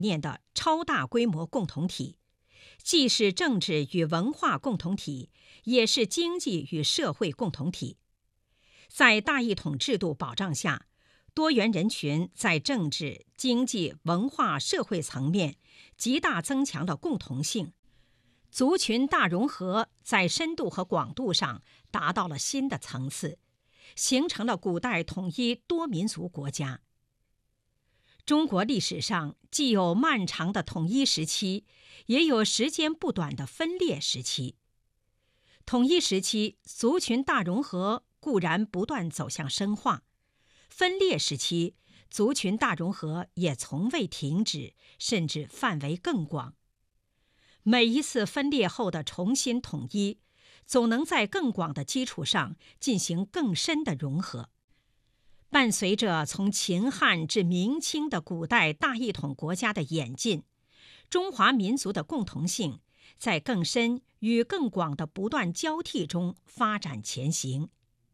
念的超大规模共同体，既是政治与文化共同体，也是经济与社会共同体。在大一统制度保障下，多元人群在政治、经济、文化、社会层面极大增强了共同性，族群大融合在深度和广度上达到了新的层次，形成了古代统一多民族国家。中国历史上既有漫长的统一时期，也有时间不短的分裂时期。统一时期，族群大融合固然不断走向深化，分裂时期，族群大融合也从未停止，甚至范围更广。每一次分裂后的重新统一，总能在更广的基础上进行更深的融合。伴随着从秦汉至明清的古代大一统国家的演进，中华民族的共同性在更深与更广的不断交替中发展前行。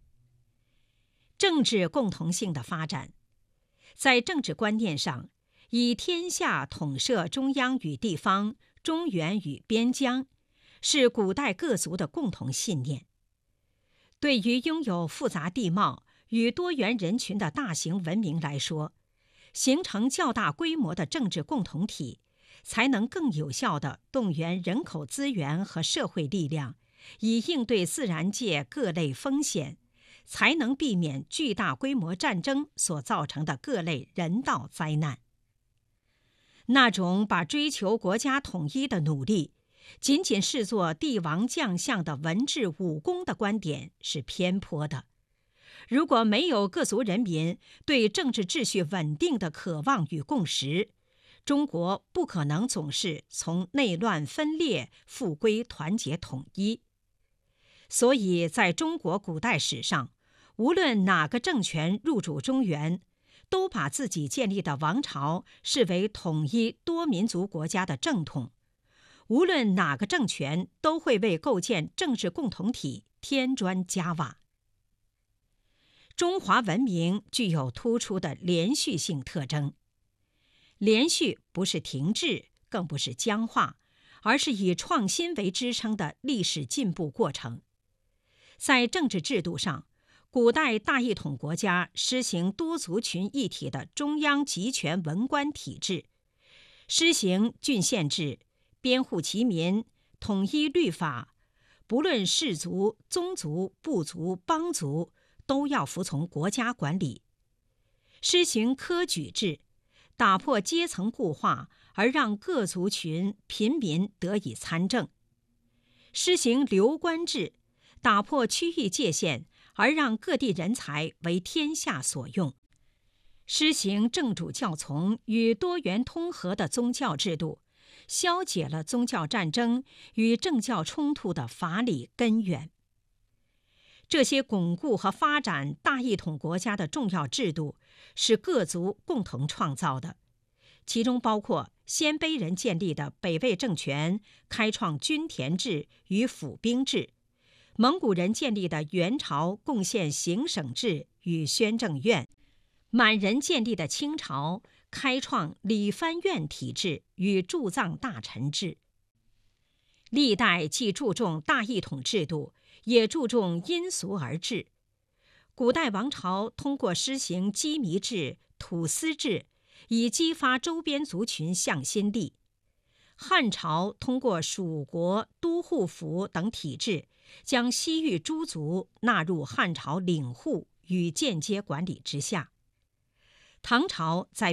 政治共同性的发展，在政治观念上，以天下统摄中央与地方、中原与边疆，是古代各族的共同信念。对于拥有复杂地貌与多元人群的大型文明来说，形成较大规模的政治共同体，才能更有效地动员人口资源和社会力量，以应对自然界各类风险，才能避免巨大规模战争所造成的各类人道灾难。那种把追求国家统一的努力仅仅视作帝王将相的文治武功的观点是偏颇的。如果没有各族人民对政治秩序稳定的渴望与共识，中国不可能总是从内乱分裂复归团结统一。所以在中国古代史上，无论哪个政权入主中原，都把自己建立的王朝视为统一多民族国家的正统。无论哪个政权都会为构建政治共同体添砖加瓦。中华文明具有突出的连续性特征。连续不是停滞，更不是僵化，而是以创新为支撑的历史进步过程。在政治制度上，古代大一统国家施行多族群一体的中央集权文官体制，施行郡县制，编户齐民，统一律法，不论氏族、宗族、部族、邦族，都要服从国家管理。施行科举制，打破阶层固化，而让各族群平民得以参政。施行流官制，打破区域界限，而让各地人才为天下所用。施行正主教从与多元通和的宗教制度，消解了宗教战争与政教冲突的法理根源。这些巩固和发展大一统国家的重要制度，是各族共同创造的，其中包括鲜卑人建立的北魏政权，开创均田制与府兵制；蒙古人建立的元朝，贡献行省制与宣政院；满人建立的清朝，开创理藩院体制与驻藏大臣制。历代既注重大一统制度，也注重因俗而治。古代王朝通过施行羁縻制、土司制，以激发周边族群向心力。汉朝通过属国、都护府等体制，将西域诸族纳入汉朝领户与间接管理之下。唐朝在